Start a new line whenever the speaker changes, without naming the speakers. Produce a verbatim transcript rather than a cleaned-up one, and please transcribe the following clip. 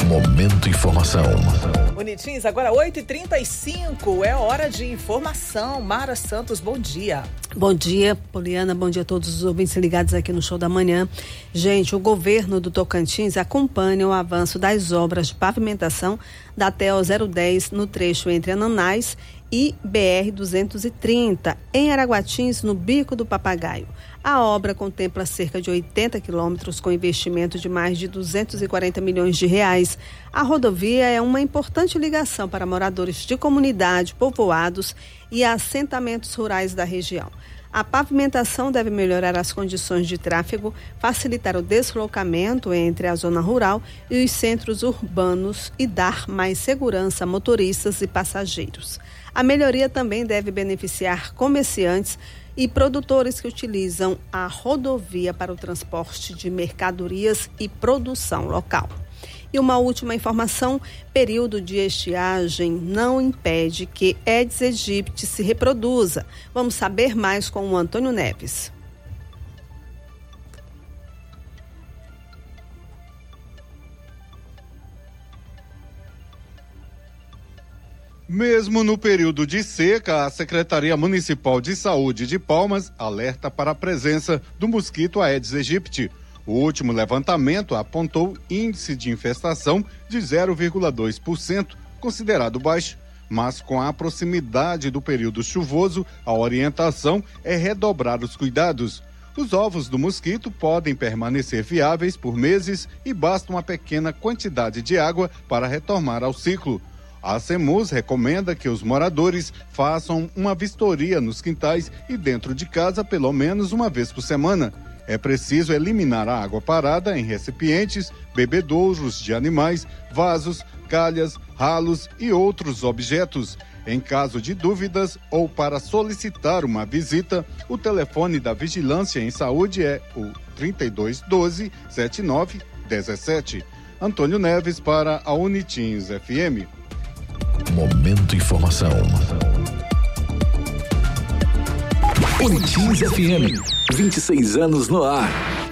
Momento Informação.
Bonitinhos, agora oito e trinta e cinco, é hora de informação. Mara Santos, bom dia.
Bom dia, Poliana, bom dia a todos os ouvintes ligados aqui no Show da Manhã. Gente, o governo do Tocantins acompanha o avanço das obras de pavimentação da T E O zero dez no trecho entre Ananás e B R duzentos e trinta, em Araguatins, no Bico do Papagaio. A obra contempla cerca de oitenta quilômetros com investimento de mais de duzentos e quarenta milhões de reais. A rodovia é uma importante ligação para moradores de comunidade, povoados e assentamentos rurais da região. A pavimentação deve melhorar as condições de tráfego, facilitar o deslocamento entre a zona rural e os centros urbanos e dar mais segurança a motoristas e passageiros. A melhoria também deve beneficiar comerciantes e produtores que utilizam a rodovia para o transporte de mercadorias e produção local. E uma última informação: período de estiagem não impede que Aedes aegypti se reproduza. Vamos saber mais com o Antônio Neves.
Mesmo no período de seca, a Secretaria Municipal de Saúde de Palmas alerta para a presença do mosquito Aedes aegypti. O último levantamento apontou índice de infestação de zero vírgula dois por cento, considerado baixo, mas com a proximidade do período chuvoso, a orientação é redobrar os cuidados. Os ovos do mosquito podem permanecer viáveis por meses e basta uma pequena quantidade de água para retornar ao ciclo. A SEMUS recomenda que os moradores façam uma vistoria nos quintais e dentro de casa pelo menos uma vez por semana. É preciso eliminar a água parada em recipientes, bebedouros de animais, vasos, calhas, ralos e outros objetos. Em caso de dúvidas ou para solicitar uma visita, o telefone da Vigilância em Saúde é o trinta e dois doze, setenta e nove dezessete. Antônio Neves para a Unitins F M.
Momento Informação. Unitins F M, vinte e seis anos no ar.